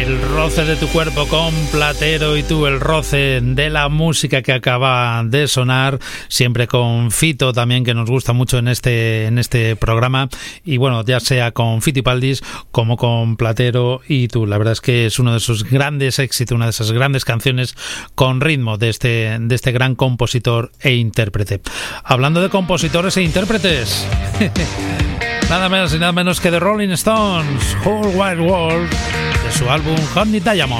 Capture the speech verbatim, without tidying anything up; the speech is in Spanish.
El roce de tu cuerpo con Platero y tú, el roce de la música que acaba de sonar, siempre con Fito también, que nos gusta mucho en este en este programa, y bueno, ya sea con Fito y Paldis como con Platero y tú. La verdad es que es uno de sus grandes éxitos, una de esas grandes canciones con ritmo de este, de este gran compositor e intérprete. Hablando de compositores e intérpretes, nada más y nada menos que The Rolling Stones, Whole Wide World, de su álbum Honey Diamond.